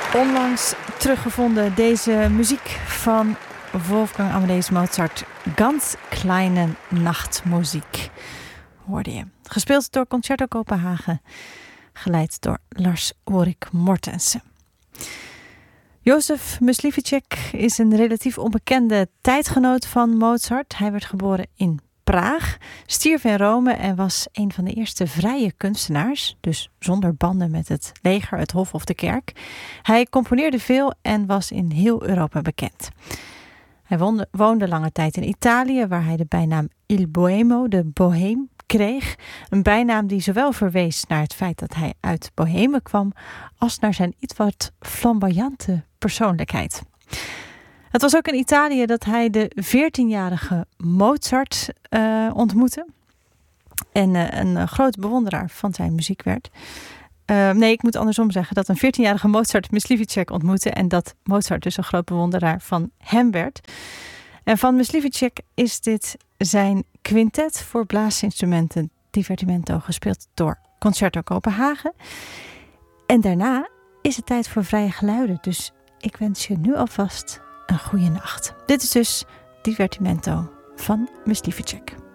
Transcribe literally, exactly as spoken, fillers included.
Onlangs teruggevonden deze muziek van Wolfgang Amadeus Mozart. Ganz kleine Nachtmuziek hoorde je. Gespeeld door Concerto Kopenhagen. Geleid door Lars Ulrik Mortensen. Jozef Mysliveček is een relatief onbekende tijdgenoot van Mozart. Hij werd geboren in Praag, stierf in Rome en was een van de eerste vrije kunstenaars, dus zonder banden met het leger, het hof of de kerk. Hij componeerde veel en was in heel Europa bekend. Hij woonde, woonde lange tijd in Italië, waar hij de bijnaam Il Boemo, de Boheem, kreeg. Een bijnaam die zowel verwees naar het feit dat hij uit Bohemen kwam, als naar zijn iets wat flamboyante persoonlijkheid. Het was ook in Italië dat hij de veertienjarige Mozart uh, ontmoette. En uh, een uh, groot bewonderaar van zijn muziek werd. Uh, nee, ik moet andersom zeggen dat een veertienjarige Mozart Mysliveček ontmoette. En dat Mozart dus een groot bewonderaar van hem werd. En van Mysliveček is dit zijn quintet voor blaasinstrumenten Divertimento, gespeeld door Concerto Kopenhagen. En daarna is het tijd voor vrije geluiden. Dus ik wens je nu alvast een goede nacht. Dit is dus Divertimento van Mysliveček.